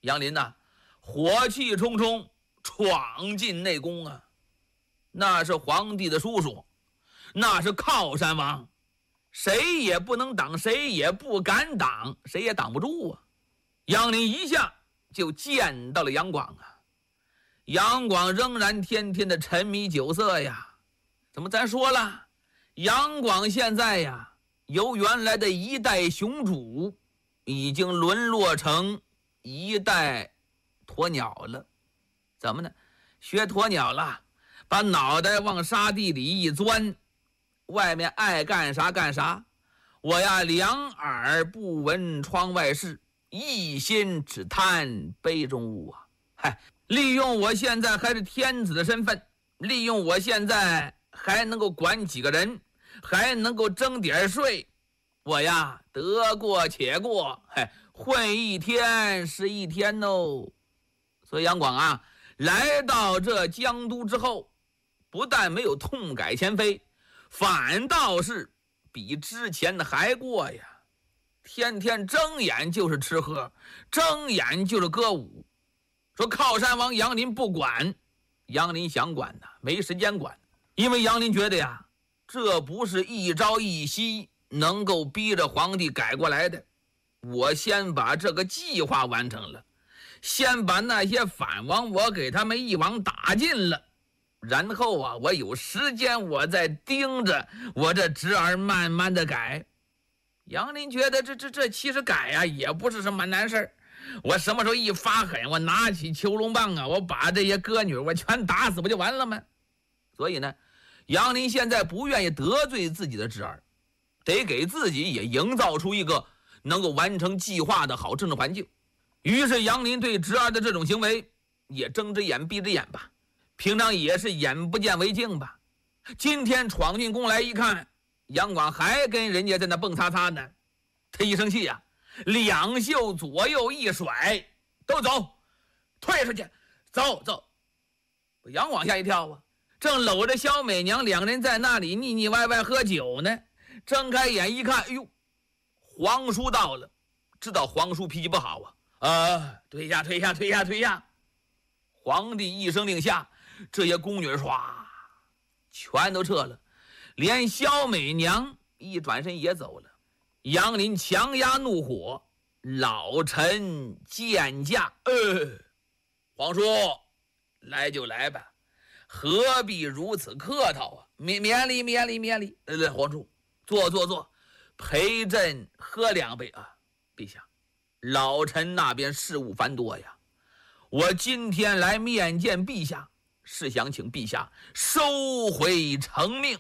杨林呐，火气冲冲闯进内宫啊！那是皇帝的叔叔，那是靠山王，谁也不能挡，谁也不敢挡，谁也挡不住啊！杨林一下就见到了杨广啊！杨广仍然天天的沉迷酒色呀。怎么咱说了，杨广现在呀，由原来的一代雄主，已经沦落成一代鸵鸟了。怎么呢？学鸵鸟了，把脑袋往沙地里一钻，外面爱干啥干啥。我呀，两耳不闻窗外事，一心只贪杯中物啊！嗨，利用我现在还是天子的身份，利用我现在还能够管几个人，还能够征点税，我呀得过且过，混一天是一天哦。所以杨广啊，来到这江都之后，不但没有痛改前非，反倒是比之前的还过呀。天天睁眼就是吃喝，睁眼就是歌舞。说靠山王杨林不管，杨林想管呢，没时间管，因为杨林觉得呀，这不是一朝一夕能够逼着皇帝改过来的。我先把这个计划完成了，先把那些反王我给他们一网打尽了，然后啊，我有时间我再盯着我这侄儿慢慢的改。杨林觉得这其实改呀，也不是什么难事儿。我什么时候一发狠，我拿起囚笼棒啊，我把这些歌女我全打死不就完了吗？所以呢，杨林现在不愿意得罪自己的侄儿，得给自己也营造出一个能够完成计划的好政治环境。于是杨林对侄儿的这种行为也睁只眼闭只眼吧，平常也是眼不见为净吧。今天闯进宫来一看，杨广还跟人家在那蹦擦擦呢，他一生气呀，两袖左右一甩，都走，退出去，走。杨广吓一跳啊，正搂着小美娘，两人在那里腻腻歪歪喝酒呢。睁开眼一看，哎呦，皇叔到了，知道皇叔脾气不好啊，退下。皇帝一声令下，这些宫女唰全都撤了，连小美娘一转身也走了。杨林强压怒火，老臣见驾。皇叔来就来吧，何必如此客套啊？免礼。皇叔坐，陪朕喝两杯啊。陛下，老臣那边事务繁多呀，我今天来面见陛下，是想请陛下收回成命。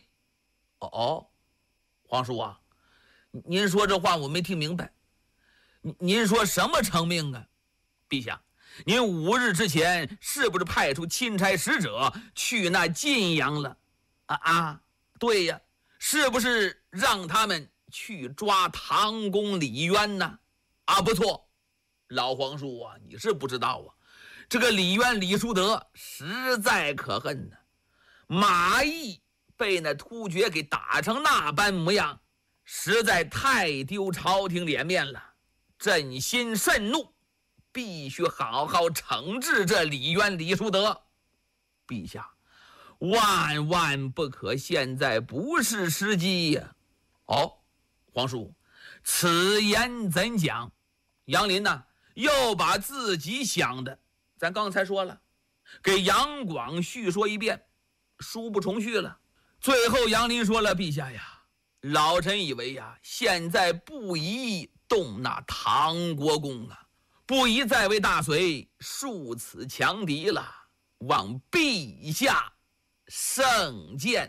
皇叔啊，您说这话我没听明白，您说什么成命啊？陛下，您5日之前是不是派出钦差使者去那晋阳了？对呀，是不是让他们去抓唐公李渊呢？不错，老皇叔啊，你是不知道啊，这个李渊李叔德实在可恨呢。马邑被那突厥给打成那般模样，实在太丢朝廷脸面了，朕心甚怒，必须好好惩治这李渊李叔德。陛下，万万不可，现在不是时机呀。皇叔，此言怎讲？杨林呢，又把自己想的，咱刚才说了，给杨广叙说一遍，书不重叙了。最后杨林说了，陛下呀，老臣以为呀，现在不宜动那唐国公啊，不宜再为大隋树此强敌了，望陛下圣鉴。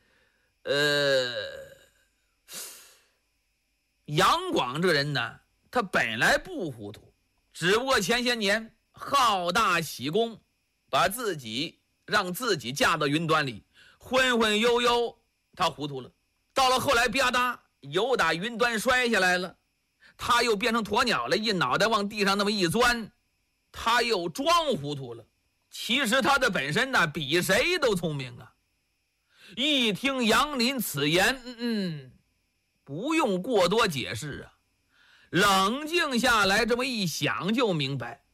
杨广这人呢，他本来不糊涂，只不过前些年好大喜功，把自己让自己嫁到云端里，昏昏悠悠，他糊涂了。到了后来吧嗒，由打云端摔下来了，他又变成鸵鸟了，一脑袋往地上那么一钻，他又装糊涂了。其实他的本身呢，比谁都聪明啊。一听杨林此言，不用过多解释啊，冷静下来这么一想就明白，